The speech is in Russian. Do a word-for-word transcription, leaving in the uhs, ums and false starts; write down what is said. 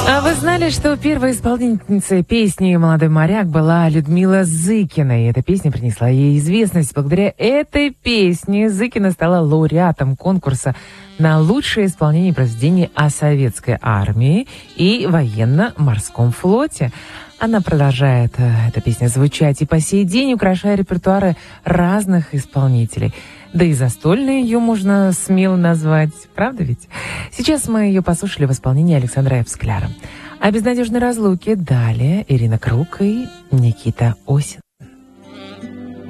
А вы знали, что первой исполнительницей песни «Молодой моряк» была Людмила Зыкина, и эта песня принесла ей известность. Благодаря этой песне Зыкина стала лауреатом конкурса на лучшее исполнение произведений о советской армии и военно-морском флоте. Она продолжает, эта песня, звучать и по сей день, украшая репертуары разных исполнителей. Да и застольной ее можно смело назвать, правда ведь? Сейчас мы ее послушали в исполнении Александра Эпскляра. О безнадежной разлуке далее Ирина Круг и Никита Осин.